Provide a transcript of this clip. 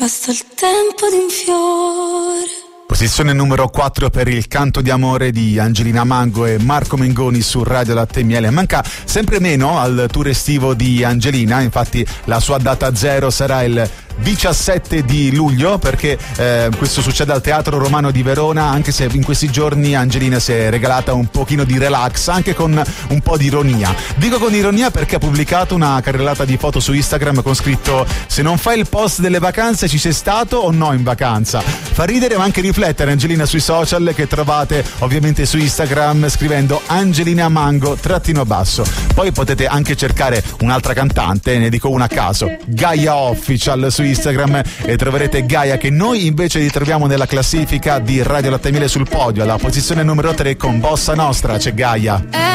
basta il tempo di un fiore. Posizione numero 4 per il canto di amore di Angelina Mango e Marco Mengoni su Radio Latte e Miele. Manca sempre meno al tour estivo di Angelina, infatti la sua data zero sarà il 17 di luglio, perché questo succede al Teatro Romano di Verona, anche se in questi giorni Angelina si è regalata un pochino di relax, anche con un po' di ironia. Dico con ironia perché ha pubblicato una carrellata di foto su Instagram con scritto: se non fai il post delle vacanze ci sei stato o no in vacanza? Fa ridere ma anche riflettere Angelina sui social, che trovate ovviamente su Instagram scrivendo Angelina Mango _. Poi potete anche cercare un'altra cantante, ne dico una a caso, Gaia Official su Instagram, e troverete Gaia, che noi invece ritroviamo nella classifica di Radio Latte e Miele sul podio alla posizione numero 3 con Bossa Nostra. C'è Gaia.